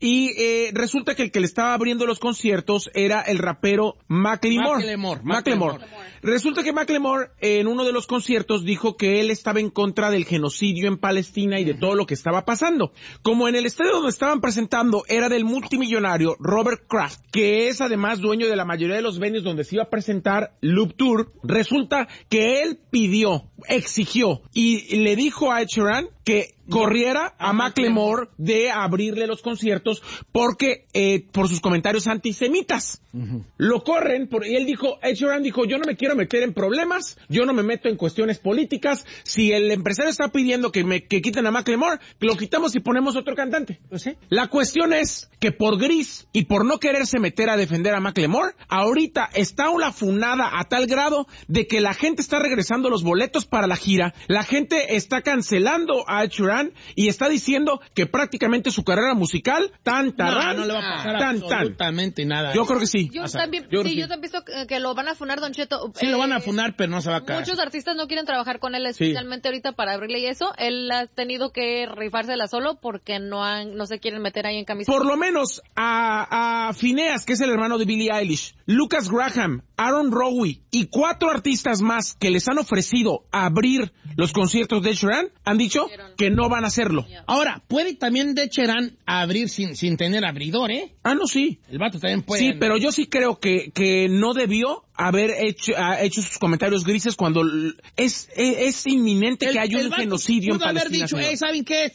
Y resulta que el que le estaba abriendo los conciertos era el rapero Macklemore. Resulta que Macklemore en uno de los conciertos dijo que él estaba en contra del genocidio en Palestina y de todo lo que estaba pasando. Como en el estadio donde estaban presentando era del multimillonario Robert Kraft, que es además dueño de la mayoría de los venues donde se iba a presentar Loop Tour, resulta que él exigió y le dijo a Ed Sheeran que corriera a Macklemore de abrirle los conciertos porque por sus comentarios antisemitas. Lo corren y Ed Sheeran dijo, yo no me quiero meter en problemas, yo no me meto en cuestiones políticas, si el empresario está pidiendo que quiten a Macklemore, lo quitamos y ponemos otro cantante. ¿Sí? La cuestión es que por gris y por no quererse meter a defender a Macklemore, ahorita está una funada a tal grado de que la gente está regresando los boletos para la gira, la gente está cancelando a Ed Sheeran y está diciendo que prácticamente su carrera musical no le va a pasar absolutamente nada. Yo creo que sí. Yo también he visto que lo van a funar, Don Cheto. Sí, lo van a funar, pero no se va a caer. Muchos artistas no quieren trabajar con él, especialmente ahorita para abrirle y eso. Él ha tenido que rifársela solo porque no se quieren meter ahí en camisa. Por lo menos a Phineas, que es el hermano de Billie Eilish, Lucas Graham, Aaron Rowe y 4 artistas más que les han ofrecido abrir los conciertos de Ed Sheeran, han dicho que no van a hacerlo. Ahora, puede también Ed Sheeran abrir sin tener abridor, ¿eh? No, sí. El vato también puede. Sí, pero yo sí creo que no debió haber hecho sus comentarios grises cuando es inminente que haya un genocidio en Palestina. Pudo haber dicho, ¿saben qué?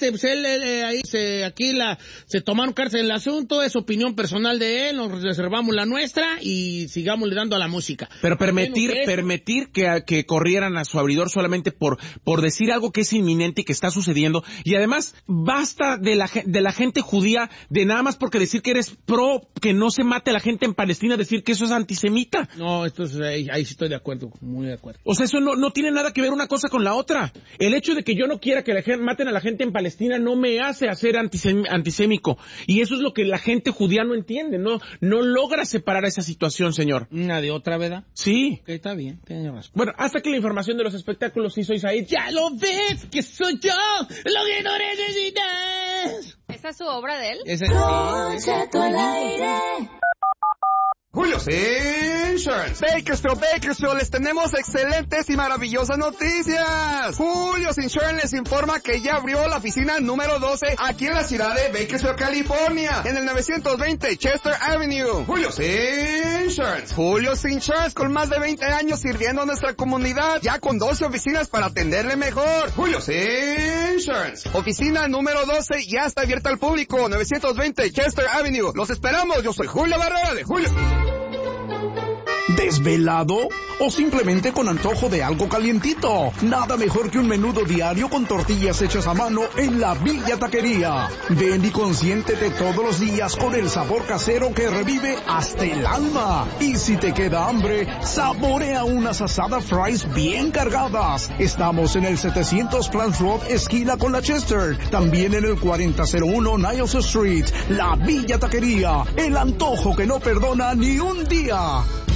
Se tomaron cárcel el asunto, es opinión personal de él, nos reservamos la nuestra y sigamos le dando a la música. Pero permitir que corrieran a su abridor solamente por decir algo que es inminente y que está sucediendo, y además basta de la gente judía de nada más porque decir que eres pro que no se mate a la gente en Palestina, decir que eso es antisemita. No, ahí sí estoy de acuerdo, muy de acuerdo. O sea, eso no tiene nada que ver una cosa con la otra. El hecho de que yo no quiera que maten a la gente en Palestina no me hace hacer antisémico. Y eso es lo que la gente judía no entiende, no logra separar esa situación, señor. Una de otra, ¿verdad? Sí. Ok, está bien, tiene razón. Bueno, hasta aquí la información de los espectáculos. Sí, soy Said. ¡Ya lo ves! ¡Que soy yo! ¡Lo que no necesitas! ¿Esa es su obra de él? Don Cheto al aire. Julio's Insurance. Bakersfield, les tenemos excelentes y maravillosas noticias. Julio's Insurance les informa que ya abrió la oficina número 12 aquí en la ciudad de Bakersfield, California, en el 920 Chester Avenue. Julio's Insurance, con más de 20 años sirviendo a nuestra comunidad, ya con 12 oficinas para atenderle mejor. Julio's Insurance. Oficina número 12 ya está abierta al público, 920 Chester Avenue. Los esperamos, yo soy Julio Barrera de Julio. ¿Desvelado? ¿O simplemente con antojo de algo calientito? Nada mejor que un menudo diario con tortillas hechas a mano en la Villa Taquería. Ven y consiéntete todos los días con el sabor casero que revive hasta el alma. Y si te queda hambre, saborea unas asadas fries bien cargadas. Estamos en el 700 Plant Road, esquina con la Chester. También en el 4001 Niles Street. La Villa Taquería. El antojo que no perdona ni un día.